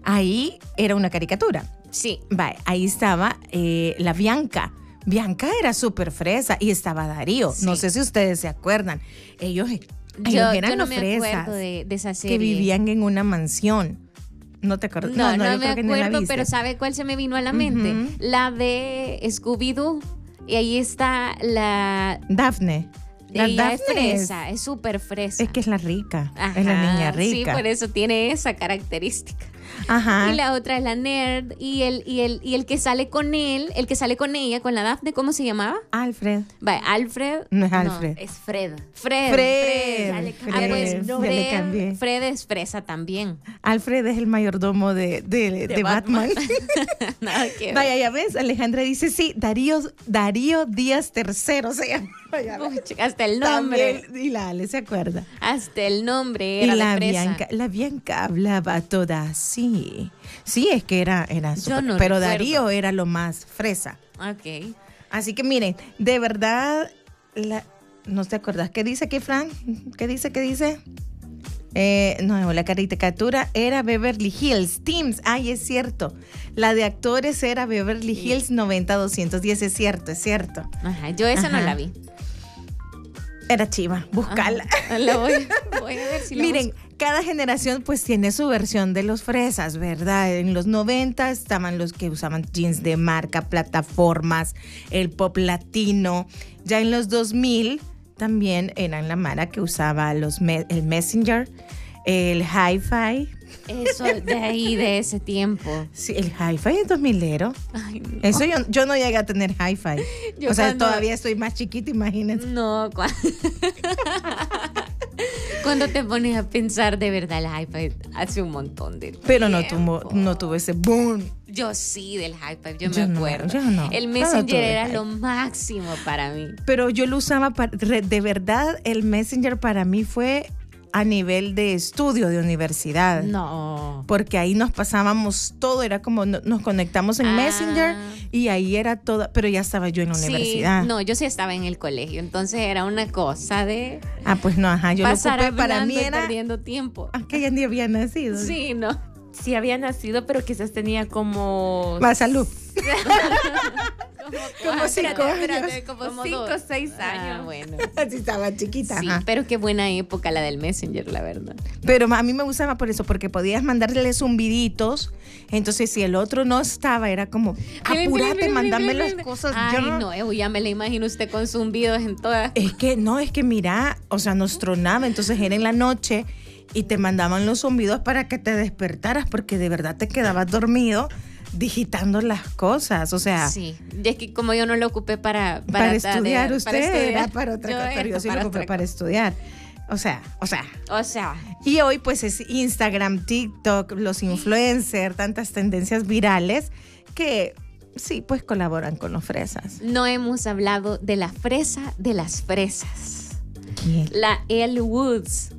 ahí era una caricatura. Sí. Ahí estaba la Bianca. Bianca era súper fresa y estaba Darío. Sí. No sé si ustedes se acuerdan. Ellos Yo eran no los me fresas acuerdo de esa serie. que vivían en una mansión. ¿No te acuerdas? No yo me creo que no la acuerdo, viste. pero ¿sabe cuál se me vino a la mente? Ujú. La de Scooby-Doo. Y ahí está la... Daphne. La Ella es Daphne fresa, es súper fresa. es que es la rica. Ajá, es la niña sí, rica. por eso tiene esa característica. Ajá. Y la otra es la nerd. Y el que sale con él, el que sale con ella, con la Daphne, ¿cómo se llamaba? Alfred. Alfred. No es Alfred. Es Fred. Fred. Ya le Fred. cambié Pues el nombre. Ya le cambié. Fred es fresa también. Alfred es el mayordomo de Batman. Nada que ver. Vaya, ya ves, Alejandra dice, sí, Darío Díaz III se llama. Uy, chica, hasta el nombre. También, y la Ale se acuerda. Hasta el nombre Y era la de fresa. Bianca hablaba toda así. Sí, es que era súper, no pero recuerdo. Darío era lo más fresa. Ok. Así que miren, de verdad, ¿no te acordás? ¿Qué dice aquí, Frank? ¿Qué dice? No, la caricatura era Beverly Hills Teams. Ay, es cierto. La de actores era Beverly Hills 90-210. Es cierto. Ajá, yo esa no Ajá. la vi. Era chiva, buscala. La voy a ver si la Miren, busco. cada generación pues tiene su versión de los fresas, ¿verdad? En los 90 estaban los que usaban jeans de marca, plataformas, el pop latino. Ya en los 2000 también eran la mara que usaba el Messenger, el Hi-Fi. Eso de ahí, de ese tiempo. Sí, el Hi-Fi es 2000ero. Ay, no. Eso yo no llegué a tener Hi-Fi. Yo O sea, cuando- todavía estoy más chiquita, imagínense. No, cuando te pones a pensar de verdad, el iPad hace un montón de Pero tiempo. no tuvo ese boom. Yo sí, del iPad, yo Yo me no, acuerdo. yo no. El Yo no Messenger tuve era iPad. lo máximo para mí. Pero yo lo usaba de verdad, el Messenger para mí fue a nivel de estudio de universidad. No. Porque ahí nos pasábamos todo, era como nos conectamos en Ah. Messenger y ahí era todo, pero ya estaba yo en la universidad. No, yo sí estaba en el colegio, entonces era una cosa de Ah, pues no, ajá, yo lo pasar ocupé, para hablando mí y era perdiendo tiempo. que ya ni había nacido. Sí, no. Sí había nacido, pero quizás tenía como... Más salud. Como Como 5 años. Como 5 dos. o 6 años. Ah, bueno. Así estaba chiquita. Sí, ajá. pero qué buena época la del Messenger, la verdad. Pero a mí me gustaba por eso, porque podías mandarle zumbiditos. Entonces, si el otro no estaba, era como, apúrate, mándame las cosas. Ay, ya. no, ya me la imagino usted con zumbidos en todas. Es que mira, o sea, nos tronaba, entonces era en la noche y te mandaban los zumbidos para que te despertaras, porque de verdad te quedabas dormido digitando las cosas, o sea, Sí, y es que como yo no lo ocupé para estudiar usted, para estudiar, era para otra cosa, pero yo esto, sí lo para ocupé otra para estudiar. O sea. cosa. O sea, Y hoy pues es Instagram, TikTok, los influencers, tantas tendencias virales que sí, pues colaboran con los fresas. no hemos hablado de la fresa de las fresas. ¿Quién? La Elle Woods.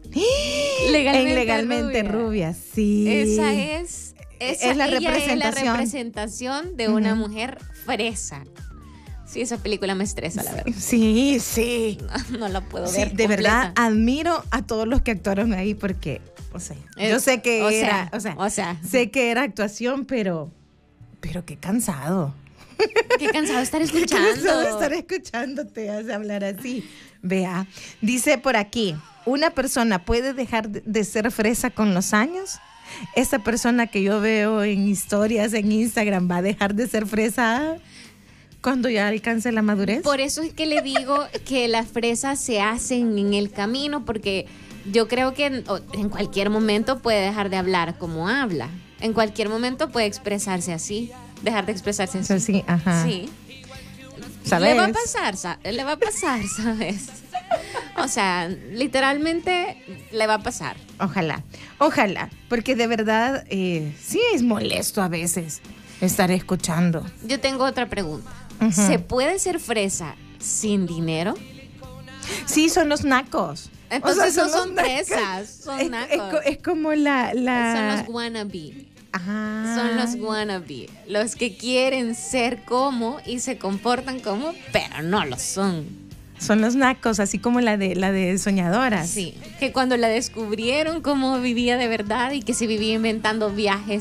Legalmente rubia, sí. Esa es la ella es la representación. representación de una mujer fresa. Sí, esa película me estresa, la verdad. Sí. No la puedo Sí, ver. de completa. verdad admiro a todos los que actuaron ahí porque, o sea, yo sé que sé que era actuación, pero qué cansado. Qué cansado estar Qué cansado escuchando. estar escuchándote hablar así. Vea, dice por aquí, ¿una persona puede dejar de ser fresa con los años? Esa persona que yo veo en historias en Instagram va a dejar de ser fresa cuando ya alcance la madurez. Por eso es que le digo que las fresas se hacen en el camino, porque yo creo que en cualquier momento puede dejar de hablar como habla. En cualquier momento puede expresarse así, dejar de expresarse así. Sí, ajá. Sí. ¿Sabes? Le va a pasar, ¿sabes? O sea, literalmente le va a pasar. Ojalá, porque de verdad sí es molesto a veces estar escuchando. Yo tengo otra pregunta. Ujú. ¿Se puede ser fresa sin dinero? Sí, son los nacos. Entonces no los son nacos. fresas, son Es nacos. es como la... Son los wannabe. Ah. Son los wannabe. Los que quieren ser como y se comportan como, pero no lo son. Son los nacos, así como la de soñadoras. Sí, que cuando la descubrieron cómo vivía de verdad y que se vivía inventando viajes